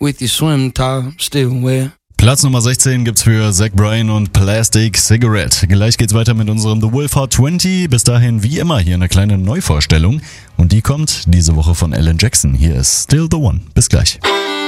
with your swim top still wet. Platz Nummer 16 gibt's für Zach Bryan und Plastic Cigarette. Gleich geht's weiter mit unserem The Wolf Hard 20. Bis dahin wie immer hier eine kleine Neuvorstellung. Und die kommt diese Woche von Alan Jackson. Hier ist Still the One. Bis gleich.